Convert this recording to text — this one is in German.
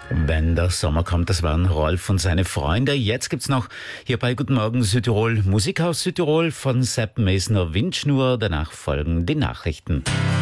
Wenn der Sommer kommt, das waren Rolf und seine Freunde. Jetzt gibt's noch hier bei Guten Morgen Südtirol Musik aus Südtirol von Sepp Meisner Windschnur. Danach folgen die Nachrichten.